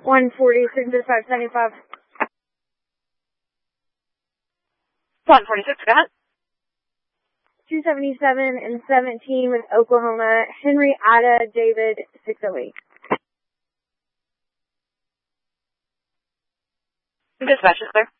146 dispatch 75. 146, go ahead. 277 and 17 with Oklahoma, Henry Ida David 608. Dispatch is clear.